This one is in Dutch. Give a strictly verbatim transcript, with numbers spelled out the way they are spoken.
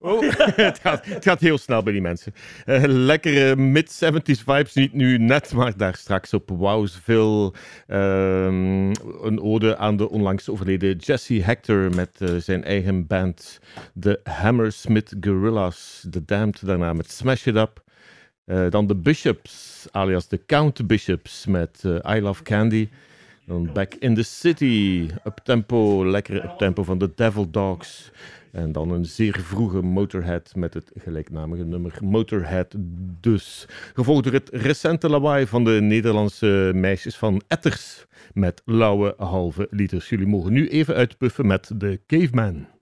Oh, het, gaat, het gaat heel snel bij die mensen. Uh, lekkere mid-zeventies vibes, niet nu net, maar daar straks op Wowsville. Uh, een ode aan de onlangs overleden Jesse Hector met uh, zijn eigen band, de Hammersmith Gorillas. The Damned daarna met Smash It Up. Uh, dan de Bishops, alias de Count Bishops met uh, I Love Candy. Dan Back in the City, uptempo, lekkere uptempo van de Devil Dogs. En dan een zeer vroege Motorhead met het gelijknamige nummer Motorhead dus. Gevolgd door het recente lawaai van de Nederlandse meisjes van Etters met lauwe halve liters. Jullie mogen nu even uitpuffen met de Caveman.